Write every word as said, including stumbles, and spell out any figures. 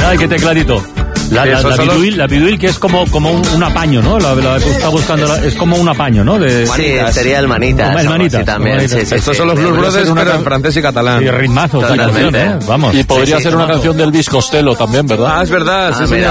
Ay, qué tecladito. La, la, la, biduil, la biduil, que es como, como un, un apaño, ¿no? La, la que está buscando, la, es como un apaño, ¿no? De, sí, sería el Manitas. El Manitas. También, sí, sí, Estos sí, son los Blues Brothers, pero en francés y catalán. Y ritmazos, canción, ¿eh? Vamos. Y podría sí, ser sí, una canción del Elvis Costello también, ¿verdad? Ah, es verdad, ah, sí, señor.